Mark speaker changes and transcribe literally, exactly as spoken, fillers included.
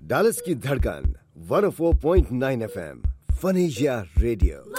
Speaker 1: Dallas की धड़कन one O four point nine F M फनेशिया radio.